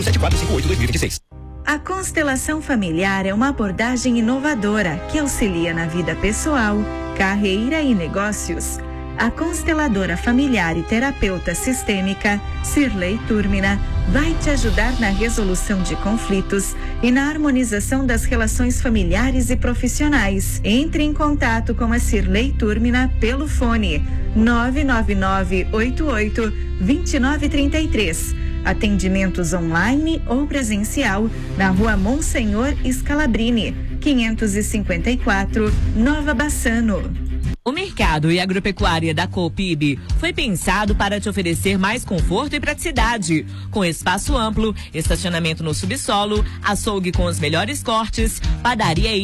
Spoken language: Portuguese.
7458-2026. A constelação familiar é uma abordagem inovadora que auxilia na vida pessoal, carreira e negócios. A consteladora familiar e terapeuta sistêmica, Cirlei Túrmina, vai te ajudar na resolução de conflitos e na harmonização das relações familiares e profissionais. Entre em contato com a Cirlei Túrmina pelo fone 99988-2933. Atendimentos online ou presencial na Rua Monsenhor Scalabrini, 554, Nova Bassano. O mercado e agropecuária da Coopib foi pensado para te oferecer mais conforto e praticidade, com espaço amplo, estacionamento no subsolo, açougue com os melhores cortes, padaria e